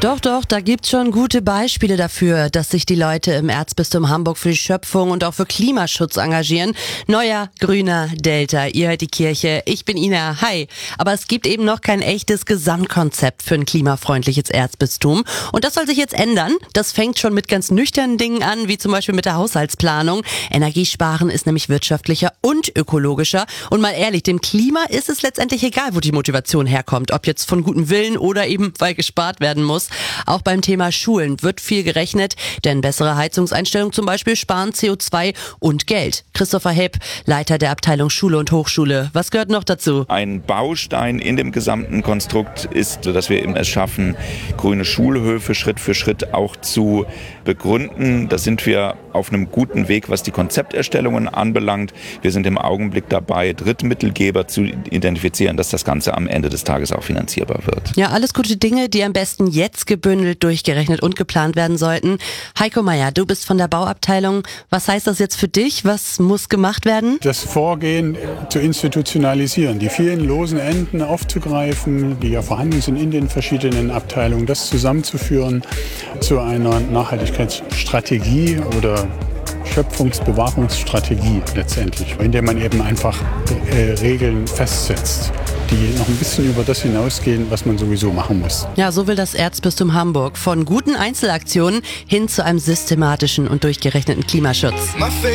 Doch, da gibt's schon gute Beispiele dafür, dass sich die Leute im Erzbistum Hamburg für die Schöpfung und auch für Klimaschutz engagieren. Neuer, grüner Delta, ihr hört die Kirche, ich bin Ina, hi. Aber es gibt eben noch kein echtes Gesamtkonzept für ein klimafreundliches Erzbistum. Und das soll sich jetzt ändern. Das fängt schon mit ganz nüchternen Dingen an, wie zum Beispiel mit der Haushaltsplanung. Energiesparen ist nämlich wirtschaftlicher und ökologischer. Und mal ehrlich, dem Klima ist es letztendlich egal, wo die Motivation herkommt. Ob jetzt von gutem Willen oder eben, weil gespart werden muss. Auch beim Thema Schulen wird viel gerechnet, denn bessere Heizungseinstellungen zum Beispiel sparen CO2 und Geld. Christopher Hepp, Leiter der Abteilung Schule und Hochschule. Was gehört noch dazu? Ein Baustein in dem gesamten Konstrukt ist, dass wir eben es schaffen, grüne Schulhöfe Schritt für Schritt auch zu begründen. Da sind wir auf einem guten Weg, was die Konzepterstellungen anbelangt. Wir sind im Augenblick dabei, Drittmittelgeber zu identifizieren, dass das Ganze am Ende des Tages auch finanzierbar wird. Ja, alles gute Dinge, die am besten jetzt gebündelt, durchgerechnet und geplant werden sollten. Heiko Meier, du bist von der Bauabteilung. Was heißt das jetzt für dich? Was muss gemacht werden? Das Vorgehen zu institutionalisieren, die vielen losen Enden aufzugreifen, die ja vorhanden sind in den verschiedenen Abteilungen, das zusammenzuführen zu einer Nachhaltigkeitsstrategie oder Schöpfungsbewahrungsstrategie letztendlich, indem man eben einfach Regeln festsetzt, die noch ein bisschen über das hinausgehen, was man sowieso machen muss. Ja, so will das Erzbistum Hamburg von guten Einzelaktionen hin zu einem systematischen und durchgerechneten Klimaschutz.